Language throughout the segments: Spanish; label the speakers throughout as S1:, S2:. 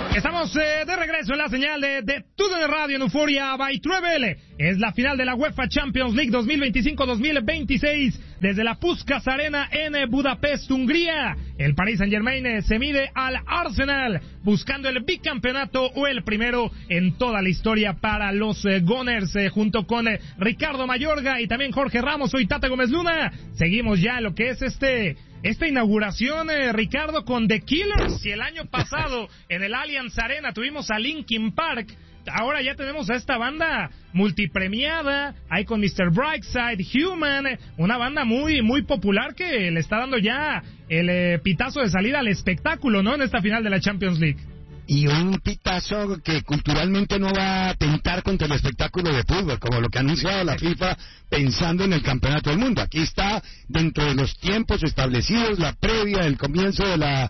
S1: Estamos de regreso en la señal de TUDN Radio en Euphoria by Travel. Es la final de la UEFA Champions League 2025-2026 desde la Puskás Arena en Budapest, Hungría. El Paris Saint-Germain se mide al Arsenal buscando el bicampeonato o el primero en toda la historia para los Gunners, junto con Ricardo Mayorga y también Jorge Ramos. Soy Tata Gómez Luna. Seguimos ya en lo que es esta inauguración, Ricardo, con The Killers. Si el año pasado en el Allianz Arena tuvimos a Linkin Park, ahora ya tenemos a esta banda multipremiada, ahí con Mr. Brightside, Human, una banda muy muy popular que le está dando ya el pitazo de salida al espectáculo, ¿no?, en esta final de la Champions League.
S2: Y un pitazo que culturalmente no va a atentar contra el espectáculo de fútbol, como lo que ha anunciado la FIFA pensando en el campeonato del mundo. Aquí está, dentro de los tiempos establecidos, la previa, el comienzo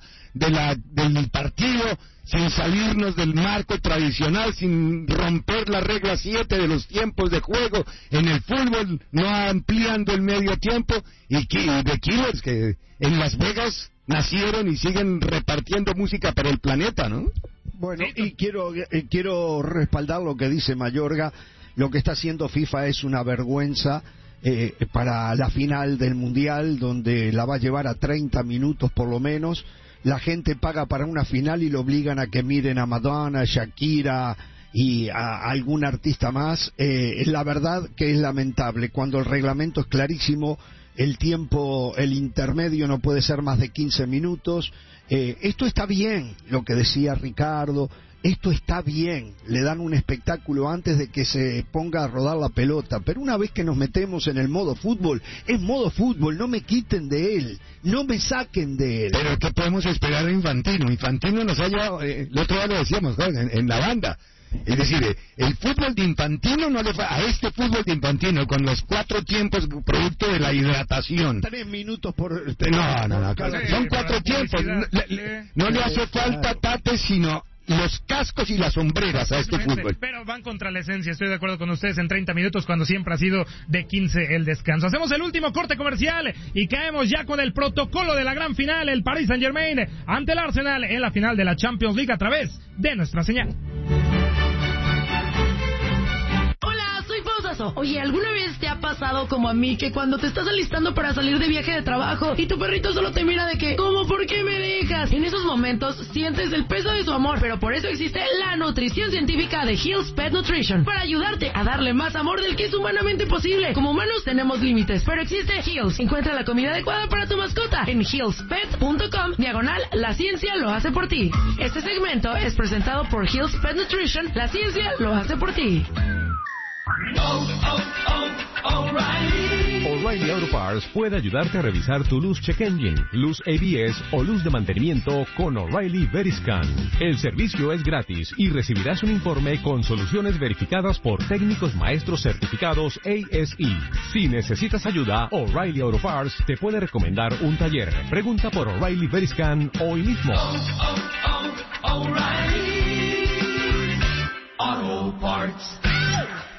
S2: del partido, sin salirnos del marco tradicional, sin romper la regla 7 de los tiempos de juego en el fútbol, no ampliando el medio tiempo, y The Killers, que en Las Vegas nacieron y siguen repartiendo música para el planeta, ¿no?
S3: Bueno, y quiero respaldar lo que dice Mayorga. Lo que está haciendo FIFA es una vergüenza para la final del Mundial, donde la va a llevar a 30 minutos por lo menos. La gente paga para una final y lo obligan a que miren a Madonna, a Shakira y a algún artista más. La verdad que es lamentable. Cuando el reglamento es clarísimo, el tiempo, el intermedio no puede ser más de 15 minutos. Esto está bien, lo que decía Ricardo, esto está bien, le dan un espectáculo antes de que se ponga a rodar la pelota, pero una vez que nos metemos en el modo fútbol, es modo fútbol, no me quiten de él, no me saquen de él.
S2: Pero ¿qué podemos esperar de Infantino? Infantino nos ha llevado, el otro día lo decíamos, en la banda. Es decir, el fútbol de Infantino no le a este fútbol de Infantino con los 4 tiempos producto de la hidratación.
S3: 3 minutos por...
S2: No, son 4 tiempos. No le hace falta Tate, sino los cascos y las sombreras a este fútbol.
S1: Pero van contra la esencia, estoy de acuerdo con ustedes, en 30 minutos cuando siempre ha sido de 15 el descanso. Hacemos el último corte comercial y caemos ya con el protocolo de la gran final, el Paris Saint-Germain ante el Arsenal en la final de la Champions League a través de nuestra señal.
S4: Oye, ¿alguna vez te ha pasado como a mí que cuando te estás alistando para salir de viaje de trabajo y tu perrito solo te mira de que, ¿cómo? ¿Por qué me dejas? En esos momentos sientes el peso de su amor, pero por eso existe la nutrición científica de Hill's Pet Nutrition, para ayudarte a darle más amor del que es humanamente posible. Como humanos tenemos límites, pero existe Hill's. Encuentra la comida adecuada para tu mascota en hillspet.com/la ciencia lo hace por ti. Este segmento es presentado por Hill's Pet Nutrition, la ciencia lo hace por ti.
S5: O'Reilly Auto Parts puede ayudarte a revisar tu luz check engine, luz ABS o luz de mantenimiento con O'Reilly Veriscan. El servicio es gratis y recibirás un informe con soluciones verificadas por técnicos maestros certificados ASE. Si necesitas ayuda, O'Reilly Auto Parts te puede recomendar un taller. Pregunta por O'Reilly Veriscan hoy mismo.
S6: O'Reilly Auto Parts.